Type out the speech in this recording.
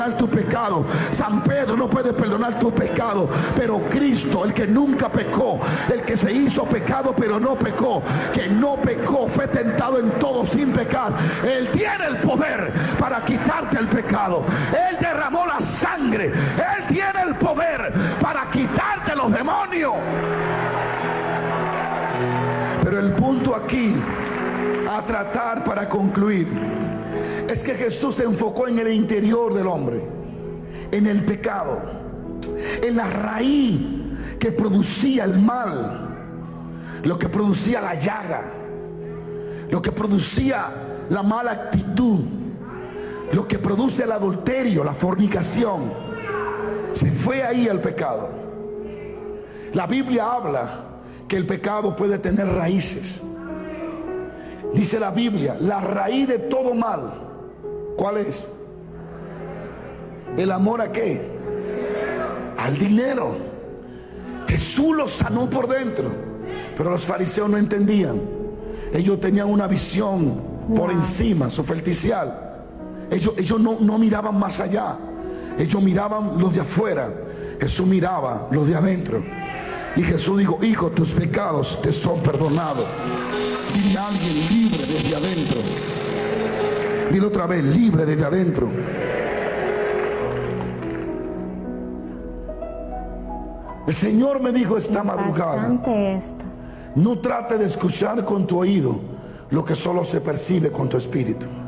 tu pecado. San Pedro no puede perdonar tu pecado, pero Cristo, el que nunca pecó, el que se hizo pecado pero no pecó, que no pecó, fue tentado en todo sin pecar, Él tiene el poder para quitarte el pecado. Él derramó la sangre, Él tiene el poder para quitarte los demonios. Pero el punto aquí a tratar para concluir es que Jesús se enfocó en el interior del hombre, en el pecado, en la raíz que producía el mal, lo que producía la llaga, lo que producía la mala actitud, lo que produce el adulterio, la fornicación. Se fue ahí el pecado. La Biblia habla que el pecado puede tener raíces. Dice la Biblia, la raíz de todo mal, ¿cuál es? ¿El amor a qué? Al dinero. Jesús los sanó por dentro, pero los fariseos no entendían. Ellos tenían una visión por encima, superficial. Ellos no miraban más allá. Ellos miraban los de afuera. Jesús miraba los de adentro. Y Jesús dijo: hijo, tus pecados te son perdonados. Dile a alguien: libre desde adentro. Dile otra vez: libre desde adentro. El Señor me dijo esta madrugada: no trate de escuchar con tu oído lo que solo se percibe con tu espíritu.